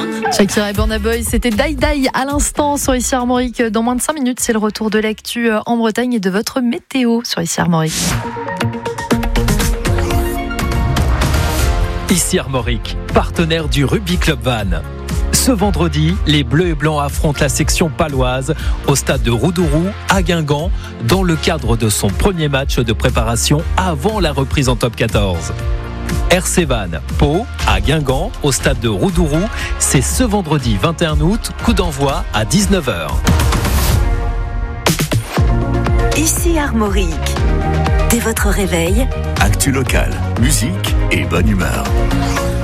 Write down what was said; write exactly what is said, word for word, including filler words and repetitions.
Shakira et Burna Boy, c'était Die Die à l'instant sur Ici Armorique. Dans moins de cinq minutes, c'est le retour de l'actu en Bretagne et de votre météo sur Ici Armorique. Ici Armorique, partenaire du Rugby Club Vannes. Ce vendredi, les Bleus et Blancs affrontent la section paloise au stade de Roudourou à Guingamp dans le cadre de son premier match de préparation avant la reprise en top quatorze. R C Vannes, Pau, à Guingamp, au stade de Roudourou, c'est ce vendredi vingt et un août, coup d'envoi à dix-neuf heures. Ici Armorique, dès votre réveil, actu locale, musique et bonne humeur.